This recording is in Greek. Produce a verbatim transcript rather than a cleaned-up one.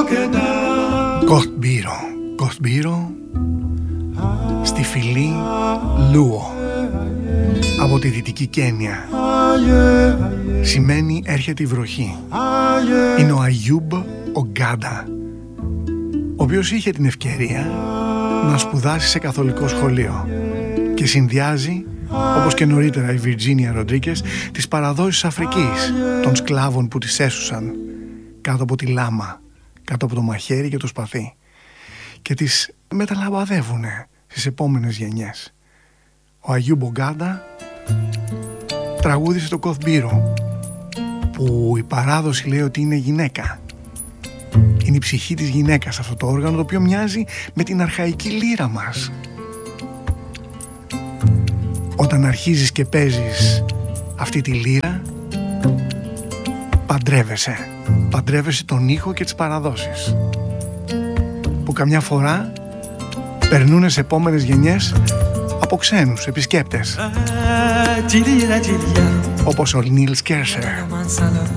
Κοθμπίρο, Κοθμπίρο, στη φυλή Λούο, από τη δυτική Κένια. Σημαίνει έρχεται η βροχή. Είναι ο Αγιούμπ Ογκάντα, ο οποίος είχε την ευκαιρία να σπουδάσει σε καθολικό σχολείο και συνδυάζει, όπως και νωρίτερα η Βιρτζίνια Ροντρίκες, τις παραδόσεις Αφρικής, των σκλάβων που τις έσουσαν κάτω από τη λάμα, κάτω από το μαχαίρι και το σπαθί, και τις μεταλαμπαδεύουνε στις επόμενες γενιές. Ο Αγιούμπ Ογκάντα τραγούδισε το Κοθμπίρο, που η παράδοση λέει ότι είναι γυναίκα. Είναι η ψυχή της γυναίκας αυτό το όργανο, το οποίο μοιάζει με την αρχαϊκή λύρα μας. Όταν αρχίζεις και παίζεις αυτή τη λύρα, παντρεύεσαι. Παντρεύεσαι τον ήχο και τις παραδόσεις, που καμιά φορά περνούν σε επόμενες γενιές από ξένους επισκέπτες, όπως ο Νίλς Κέρσερ.